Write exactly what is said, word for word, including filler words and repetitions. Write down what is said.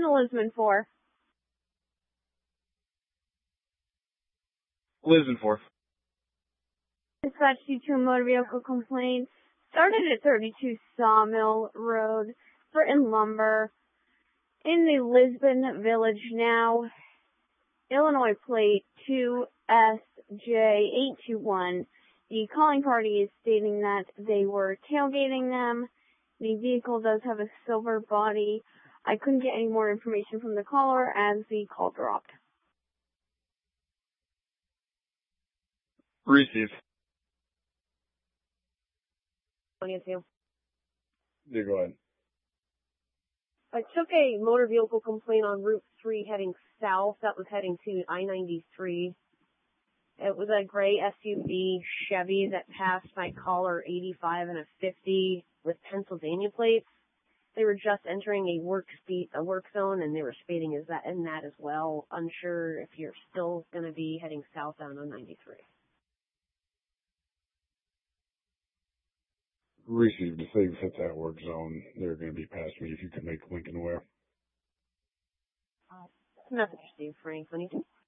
in Lisbon for? Lisbon for. Dispatch due to a motor vehicle complaint. Started at thirty-two Sawmill Road, Burton Lumber, in the Lisbon Village now. Illinois plate two S J eight two one. The calling party is stating that they were tailgating them. The vehicle does have a silver body. I couldn't get any more information from the caller as the call dropped. Receive. twenty-two. Yeah, go ahead. I took a motor vehicle complaint on Route three heading south that was heading to I ninety-three. It was a gray S U V Chevy that passed my caller eighty-five and a fifty with Pennsylvania plates. They were just entering a work speed, a work zone, and they were speeding as that in that as well. Unsure if you're still going to be heading south on I ninety-three. Received. If they've hit that work zone, they're going to be past me. If you could make Lincoln aware. Uh, message received, Frank. twenty-two.